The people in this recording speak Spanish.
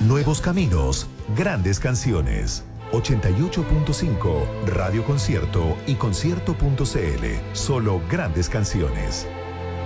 Nuevos caminos, grandes canciones. 88.5, Radio Concierto y concierto.cl. Solo grandes canciones.